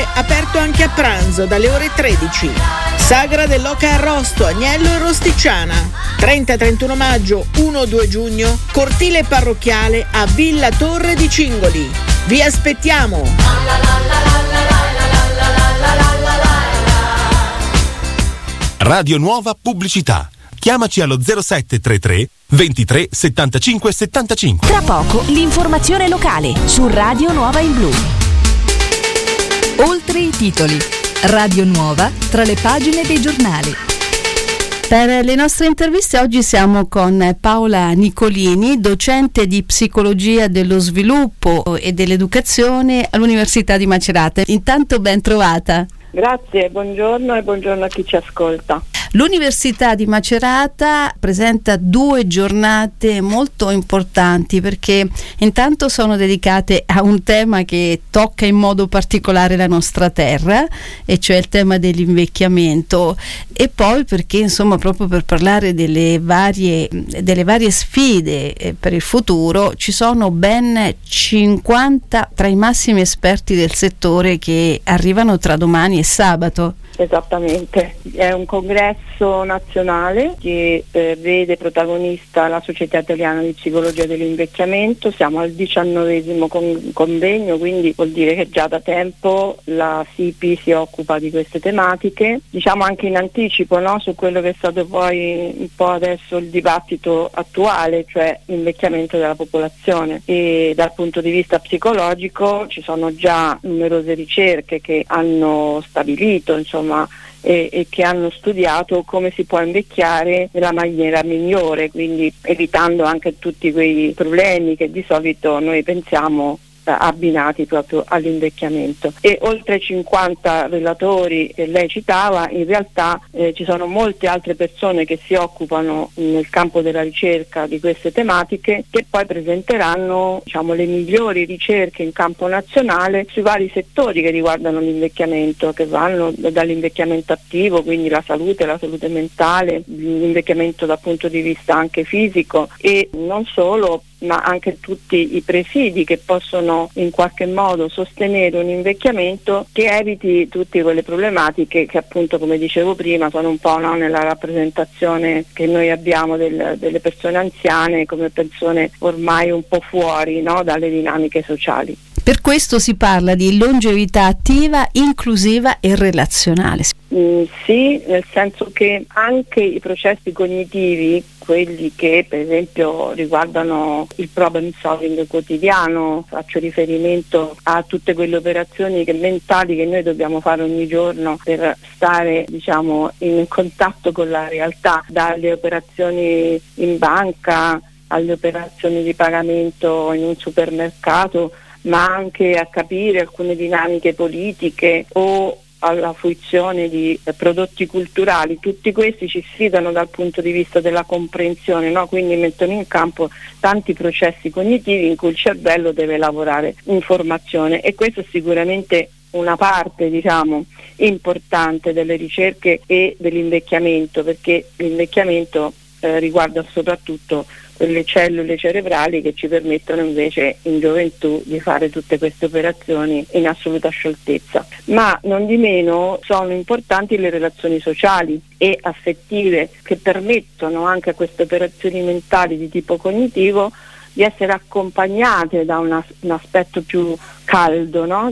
aperto anche a pranzo dalle ore 13. Sagra dell'Oca Arrosto, Agnello e Rosticciana. 30-31 maggio, 1-2 giugno, cortile parrocchiale a Villa Torre di Cingoli. Vi aspettiamo! Radio Nuova Pubblicità. Chiamaci allo 0733 23 75 75. Tra poco l'informazione locale su Radio Nuova in Blu. Oltre i titoli. Radio Nuova tra le pagine dei giornali. Per le nostre interviste oggi siamo con Paola Nicolini, docente di psicologia dello sviluppo e dell'educazione all'Università di Macerata. Intanto ben trovata. Grazie, buongiorno e buongiorno a chi ci ascolta. L'Università di Macerata presenta 2 giornate molto importanti perché intanto sono dedicate a un tema che tocca in modo particolare la nostra terra, e cioè il tema dell'invecchiamento, e poi perché insomma proprio per parlare delle varie sfide per il futuro ci sono ben 50 tra i massimi esperti del settore che arrivano tra domani e sabato. Esattamente, è un congresso nazionale che vede protagonista la Società Italiana di Psicologia dell'Invecchiamento. Siamo al 19° convegno, quindi vuol dire che già da tempo la SIPI si occupa di queste tematiche, diciamo anche in anticipo, no? Su quello che è stato poi un po' adesso il dibattito attuale, cioè l'invecchiamento della popolazione. E dal punto di vista psicologico ci sono già numerose ricerche che hanno stabilito, insomma, e che hanno studiato come si può invecchiare nella maniera migliore, quindi evitando anche tutti quei problemi che di solito noi pensiamo abbinati proprio all'invecchiamento. E oltre 50 relatori che lei citava, in realtà ci sono molte altre persone che si occupano nel campo della ricerca di queste tematiche, che poi presenteranno, diciamo, le migliori ricerche in campo nazionale sui vari settori che riguardano l'invecchiamento, che vanno dall'invecchiamento attivo, quindi la salute mentale, l'invecchiamento dal punto di vista anche fisico, e non solo, ma anche tutti i presidi che possono in qualche modo sostenere un invecchiamento che eviti tutte quelle problematiche che, appunto, come dicevo prima, sono un po', no, nella rappresentazione che noi abbiamo delle persone anziane come persone ormai un po' fuori, no, dalle dinamiche sociali. Per questo si parla di longevità attiva, inclusiva e relazionale. Sì, nel senso che anche i processi cognitivi, quelli che per esempio riguardano il problem solving quotidiano, faccio riferimento a tutte quelle operazioni mentali che noi dobbiamo fare ogni giorno per stare, diciamo, in contatto con la realtà, dalle operazioni in banca alle operazioni di pagamento in un supermercato, ma anche a capire alcune dinamiche politiche o alla fruizione di prodotti culturali. Tutti questi ci sfidano dal punto di vista della comprensione, no? Quindi mettono in campo tanti processi cognitivi in cui il cervello deve lavorare in formazione, e questo è sicuramente una parte, diciamo, importante delle ricerche e dell'invecchiamento, perché l'invecchiamento riguarda soprattutto quelle cellule cerebrali che ci permettono invece in gioventù di fare tutte queste operazioni in assoluta scioltezza. Ma non di meno sono importanti le relazioni sociali e affettive che permettono anche a queste operazioni mentali di tipo cognitivo di essere accompagnate da un aspetto più caldo, no?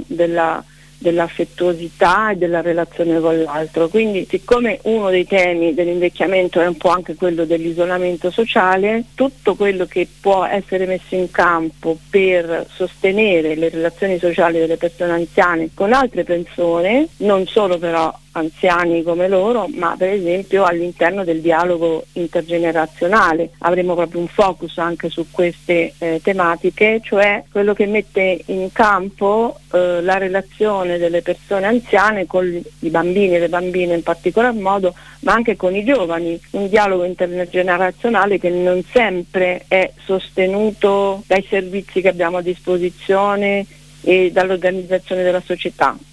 dell'affettuosità e della relazione con l'altro. Quindi, siccome uno dei temi dell'invecchiamento è un po' anche quello dell'isolamento sociale, tutto quello che può essere messo in campo per sostenere le relazioni sociali delle persone anziane con altre persone, non solo però anziani come loro, ma per esempio all'interno del dialogo intergenerazionale. Avremo proprio un focus anche su queste tematiche, cioè quello che mette in campo la relazione delle persone anziane con i bambini e le bambine in particolar modo, ma anche con i giovani, un dialogo intergenerazionale che non sempre è sostenuto dai servizi che abbiamo a disposizione e dall'organizzazione della società.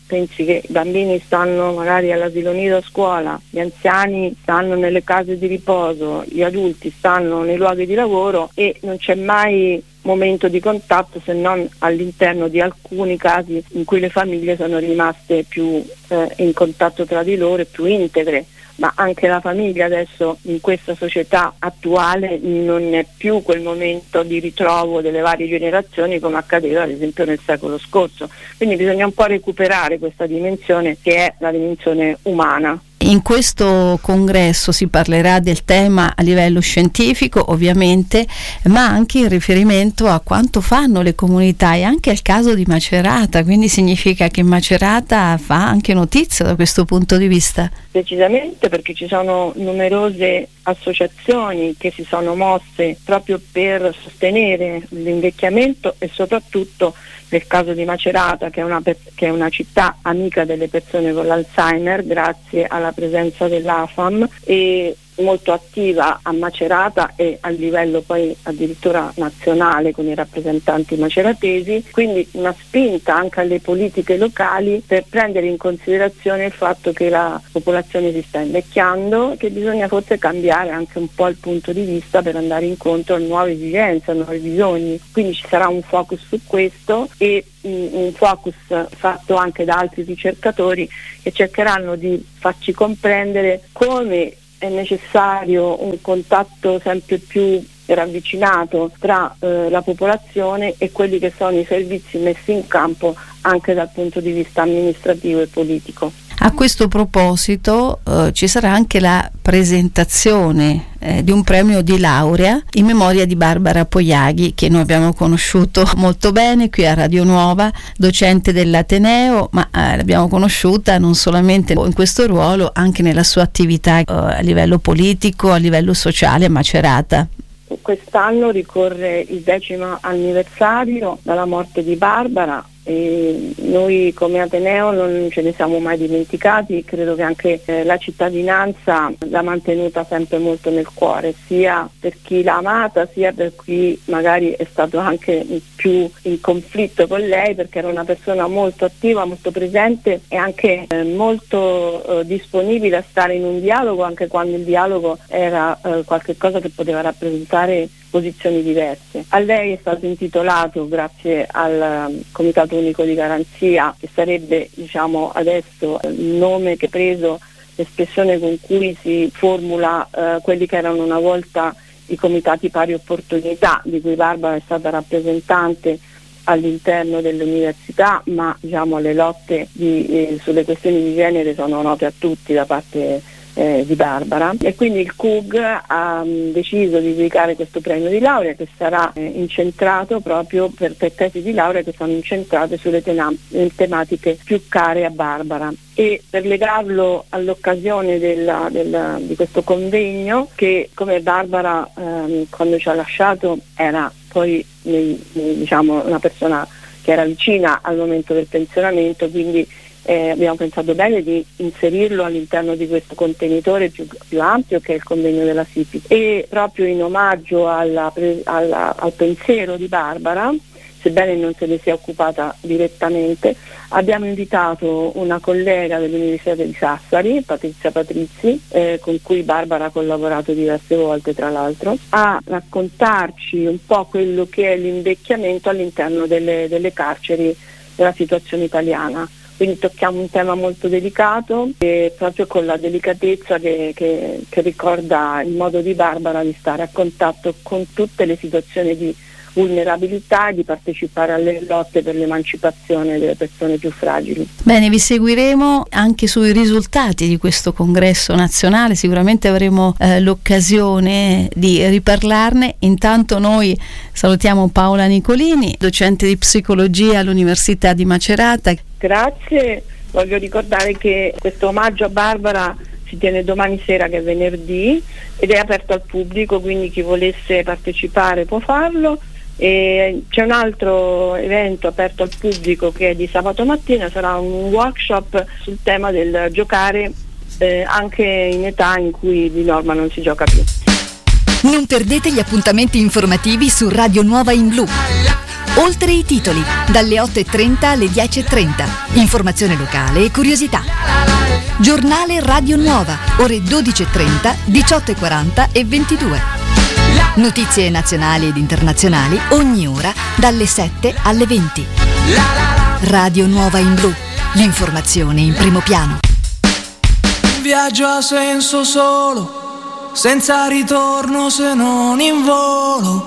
pensi che i bambini stanno magari all'asilo nido a scuola, gli anziani stanno nelle case di riposo, gli adulti stanno nei luoghi di lavoro e non c'è mai momento di contatto se non all'interno di alcuni casi in cui le famiglie sono rimaste più in contatto tra di loro e più integre. Ma anche la famiglia adesso in questa società attuale non è più quel momento di ritrovo delle varie generazioni come accadeva ad esempio nel secolo scorso. Quindi bisogna un po' recuperare questa dimensione che è la dimensione umana. In questo congresso si parlerà del tema a livello scientifico ovviamente, ma anche in riferimento a quanto fanno le comunità e anche al caso di Macerata, quindi significa che Macerata fa anche notizia da questo punto di vista. Decisamente, perché ci sono numerose associazioni che si sono mosse proprio per sostenere l'invecchiamento e soprattutto nel caso di Macerata, che è una città amica delle persone con l'Alzheimer grazie alla presenza dell'AFAM e molto attiva a Macerata e a livello poi addirittura nazionale con i rappresentanti maceratesi, quindi una spinta anche alle politiche locali per prendere in considerazione il fatto che la popolazione si sta invecchiando e che bisogna forse cambiare anche un po' il punto di vista per andare incontro a nuove esigenze, a nuovi bisogni. Quindi ci sarà un focus su questo e un focus fatto anche da altri ricercatori che cercheranno di farci comprendere come è necessario un contatto sempre più ravvicinato tra la popolazione e quelli che sono i servizi messi in campo anche dal punto di vista amministrativo e politico. A questo proposito ci sarà anche la presentazione di un premio di laurea in memoria di Barbara Poiaghi, che noi abbiamo conosciuto molto bene qui a Radio Nuova, docente dell'Ateneo, ma l'abbiamo conosciuta non solamente in questo ruolo, anche nella sua attività a livello politico, a livello sociale a Macerata. Quest'anno ricorre il 10° anniversario dalla morte di Barbara e noi come Ateneo non ce ne siamo mai dimenticati. Credo che anche la cittadinanza l'ha mantenuta sempre molto nel cuore, sia per chi l'ha amata sia per chi magari è stato anche più in conflitto con lei, perché era una persona molto attiva, molto presente e anche molto disponibile a stare in un dialogo anche quando il dialogo era qualche cosa che poteva rappresentare posizioni diverse. A lei è stato intitolato, grazie al Comitato Unico di Garanzia, che sarebbe adesso il nome che ha preso l'espressione con cui si formula quelli che erano una volta i comitati pari opportunità, di cui Barbara è stata rappresentante all'interno dell'università, ma le lotte sulle questioni di genere sono note a tutti da parte di Barbara, e quindi il CUG ha deciso di dedicare questo premio di laurea che sarà incentrato proprio per tesi di laurea che sono incentrate sulle tematiche più care a Barbara. E per legarlo all'occasione di questo convegno, che come Barbara quando ci ha lasciato era poi una persona che era vicina al momento del pensionamento, quindi abbiamo pensato bene di inserirlo all'interno di questo contenitore più ampio che è il convegno della SIPI. E proprio in omaggio al pensiero di Barbara, sebbene non se ne sia occupata direttamente, abbiamo invitato una collega dell'Università di Sassari, Patrizia Patrizzi, con cui Barbara ha collaborato diverse volte tra l'altro, a raccontarci un po' quello che è l'invecchiamento all'interno delle carceri della situazione italiana. Quindi tocchiamo un tema molto delicato e proprio con la delicatezza che ricorda il modo di Barbara di stare a contatto con tutte le situazioni di vulnerabilità e di partecipare alle lotte per l'emancipazione delle persone più fragili. Bene, vi seguiremo anche sui risultati di questo congresso nazionale, sicuramente avremo l'occasione di riparlarne. Intanto noi salutiamo Paola Nicolini, docente di psicologia all'Università di Macerata. Grazie, voglio ricordare che questo omaggio a Barbara si tiene domani sera, che è venerdì, ed è aperto al pubblico, quindi chi volesse partecipare può farlo. E c'è un altro evento aperto al pubblico che è di sabato mattina, sarà un workshop sul tema del giocare anche in età in cui di norma non si gioca più. Non perdete gli appuntamenti informativi su Radio Nuova in Blu. Oltre i titoli, dalle 8.30 alle 10.30. Informazione locale e curiosità. Giornale Radio Nuova, ore 12.30, 18.40 e 22. Notizie nazionali ed internazionali ogni ora dalle 7 alle 20. Radio Nuova in blu, l'informazione in primo piano. Un viaggio ha senso solo, senza ritorno se non in volo.